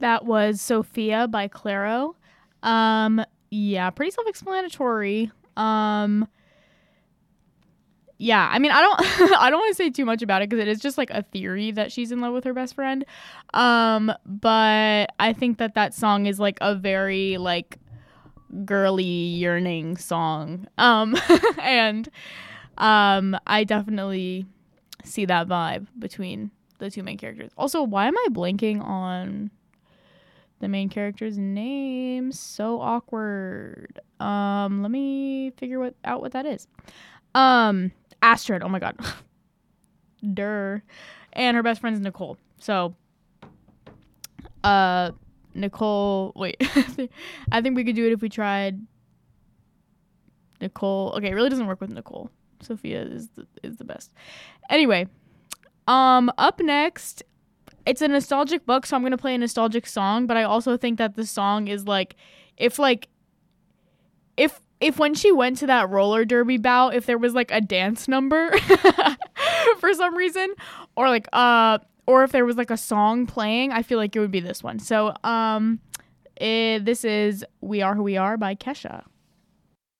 That was Sophia by Clairo. Yeah, pretty self-explanatory. Yeah, I mean, I don't I don't want to say too much about it because it is just like a theory that she's in love with her best friend. But I think that song is like a very like girly yearning song. And I definitely see that vibe between the two main characters. Also, why am I blanking on the main character's name? So awkward. Let me figure out what that is. Astrid. Oh my god. Durr. And her best friend's Nicole. So, Nicole. Wait. I think we could do it if we tried Nicole. Okay, it really doesn't work with Nicole. Sophia is the best. Anyway, up next, it's a nostalgic book, so I'm gonna play a nostalgic song. But I also think that the song is like, if when she went to that roller derby bout, if there was like a dance number for some reason, or like or if there was like a song playing, I feel like it would be this one. So this is "We Are Who We Are" by Kesha.